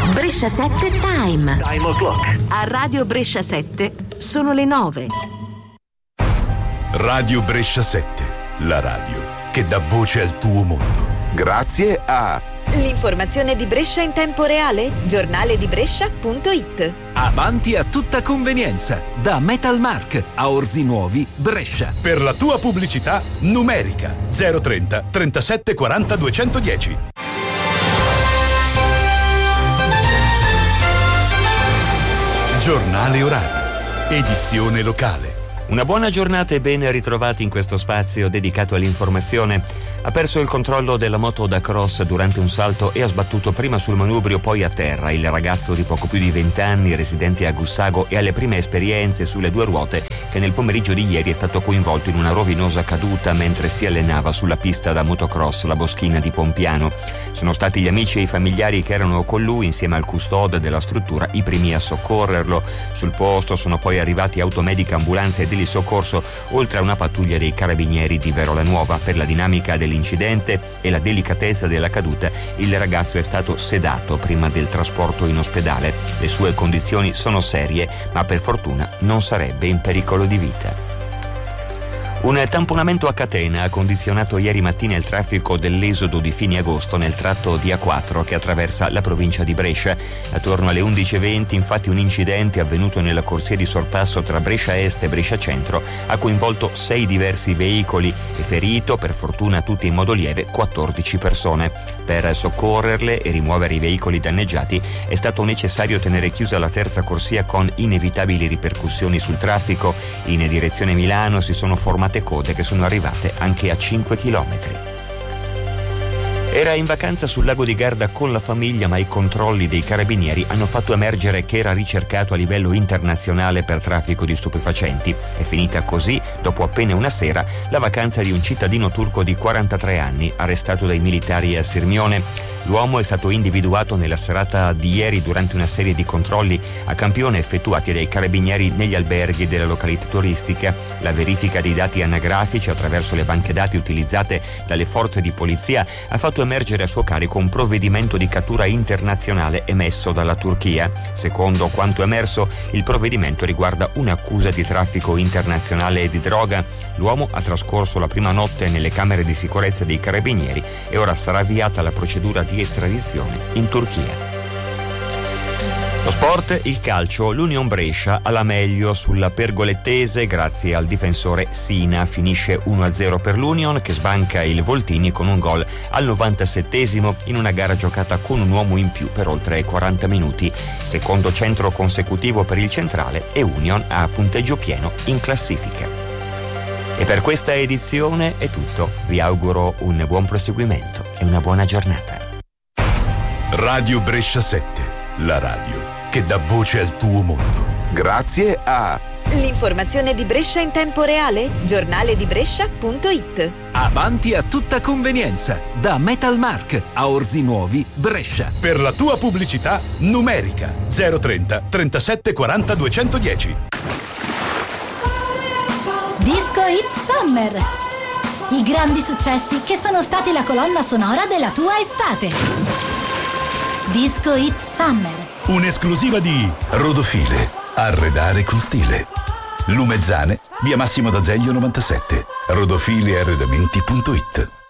Brescia 7 Time. Time o'clock. A Radio Brescia 7 sono le 9. Radio Brescia 7, la radio che dà voce al tuo mondo. Grazie a l'informazione di Brescia in tempo reale, giornale di Brescia.it. Avanti a tutta convenienza, da Metalmark a Orzi Nuovi, Brescia. Per la tua pubblicità numerica 030 37 40 210. Giornale orario, edizione locale. Una buona giornata e ben ritrovati in questo spazio dedicato all'informazione. Ha perso il controllo della moto da cross durante un salto e ha sbattuto prima sul manubrio poi a terra il ragazzo di poco più di 20 anni residente a Gussago e alle prime esperienze sulle due ruote che nel pomeriggio di ieri è stato coinvolto in una rovinosa caduta mentre si allenava sulla pista da motocross La Boschina di Pompiano. Sono stati gli amici e i familiari che erano con lui insieme al custode della struttura i primi a soccorrerlo. Sul posto sono poi arrivati automedica, ambulanza e del soccorso, oltre a una pattuglia dei carabinieri di Verola Nuova. Per la dinamica dell'incidente e la delicatezza della caduta, il ragazzo è stato sedato prima del trasporto in ospedale. Le sue condizioni sono serie, ma per fortuna non sarebbe in pericolo di vita. Un tamponamento a catena ha condizionato ieri mattina il traffico dell'esodo di fine agosto nel tratto di A4 che attraversa la provincia di Brescia. Attorno alle 11:20, infatti, un incidente avvenuto nella corsia di sorpasso tra Brescia Est e Brescia Centro ha coinvolto 6 diversi veicoli e ferito, per fortuna tutti in modo lieve, 14 persone. Per soccorrerle e rimuovere i veicoli danneggiati è stato necessario tenere chiusa la terza corsia con inevitabili ripercussioni sul traffico. In direzione Milano si sono formate code che sono arrivate anche a 5 chilometri. Era in vacanza sul lago di Garda con la famiglia, ma i controlli dei carabinieri hanno fatto emergere che era ricercato a livello internazionale per traffico di stupefacenti. È finita così, dopo appena una sera, la vacanza di un cittadino turco di 43 anni, arrestato dai militari a Sirmione. L'uomo è stato individuato nella serata di ieri durante una serie di controlli a campione effettuati dai carabinieri negli alberghi della località turistica. La verifica dei dati anagrafici attraverso le banche dati utilizzate dalle forze di polizia ha fatto emergere a suo carico un provvedimento di cattura internazionale emesso dalla Turchia. Secondo quanto emerso, il provvedimento riguarda un'accusa di traffico internazionale di droga. L'uomo ha trascorso la prima notte nelle camere di sicurezza dei carabinieri e ora sarà avviata la procedura di estradizione in Turchia. Lo sport, il calcio, l'Union Brescia alla meglio sulla pergolettese grazie al difensore Sina. Finisce 1-0 per l'Union che sbanca il Voltini con un gol al 97esimo in una gara giocata con un uomo in più per oltre 40 minuti. Secondo centro consecutivo per il centrale e Union ha punteggio pieno in classifica. E per questa edizione è tutto. Vi auguro un buon proseguimento e una buona giornata. Radio Brescia 7, la radio che dà voce al tuo mondo. Grazie a l'informazione di Brescia in tempo reale, giornale di Brescia.it. Avanti a tutta convenienza, da Metalmark a Orzi Nuovi, Brescia. Per la tua pubblicità numerica 030 37 40 210. Disco Hit Summer. I grandi successi che sono stati la colonna sonora della tua estate. Disco Hit Summer. Un'esclusiva di Rodofile. Arredare con stile. Lumezzane, via Massimo d'Azeglio 97. Rodofilearredamenti.it.